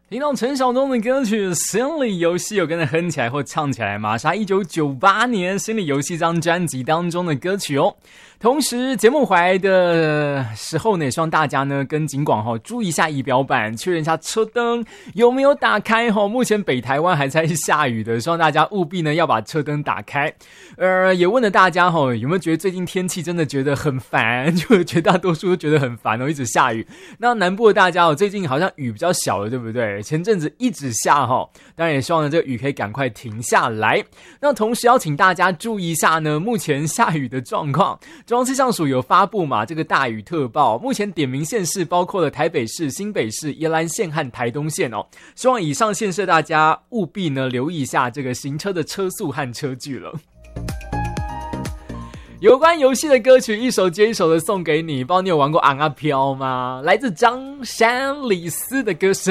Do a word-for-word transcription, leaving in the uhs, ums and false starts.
听到陈晓东的歌曲《心理游戏》，有跟着哼起来或唱起来吗？是他一九九八年《心理游戏》这张专辑当中的歌曲哦。同时节目回来的时候呢，也希望大家呢跟警广哈注意一下仪表板，确认一下车灯有没有打开哈。目前北台湾还在下雨的，希望大家务必呢要把车灯打开。呃，也问了大家哈，有没有觉得最近天气真的觉得很烦？就绝大多数都觉得很烦哦，一直下雨。那南部的大家哦，最近好像雨比较小了，对不对？前阵子一直下哈，当然也希望呢这个雨可以赶快停下来。那同时要请大家注意一下呢，目前下雨的状况。中央气象署有发布嘛，这个大雨特报，目前点名县市包括了台北市、新北市、宜兰县和台东县哦。希望以上县市大家务必呢留意一下这个行车的车速和车距了。有关游戏的歌曲一首接一首的送给你，不知道你有玩过昂啊飘吗？来自张山李斯的歌声。